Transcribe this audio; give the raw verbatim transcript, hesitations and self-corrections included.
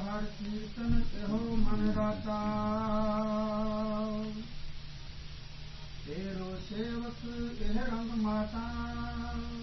ਹਰ ਕੀਰਤਨ ਇਹੋ ਮਨ ਰਾਤਾ ਤੇਰੋ ਸੇਵਕ ਇਹ ਰੰਗ ਮਾਤਾ